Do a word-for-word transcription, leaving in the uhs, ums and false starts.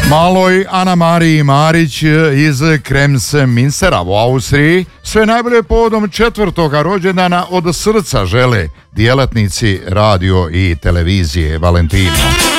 Maloj Ana Mariji Marić iz Kremse-Minstera u Austriji sve najbolje povodom četvrtoga rođendana od srca žele djelatnici radio i televizije Valentino.